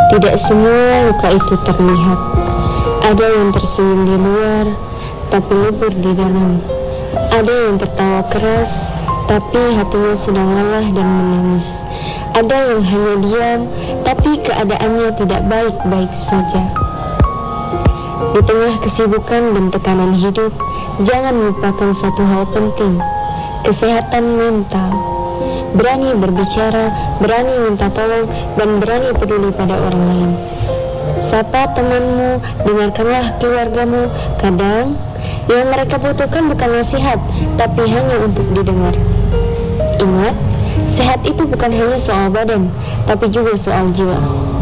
Tidak semua luka itu terlihat. Ada yang tersenyum di luar, tapi lebur di dalam. Ada yang tertawa keras, tapi hatinya sedang lelah dan menangis. Ada yang hanya diam, tapi keadaannya tidak baik-baik saja. Di tengah kesibukan dan tekanan hidup, jangan lupakan satu hal penting: kesehatan mental. Berani berbicara, berani minta tolong, dan berani peduli pada orang lain. Sapa temanmu, dengarkanlah keluargamu. Kadang yang mereka butuhkan bukan nasihat, tapi hanya untuk didengar. Ingat, sehat itu bukan hanya soal badan, tapi juga soal jiwa.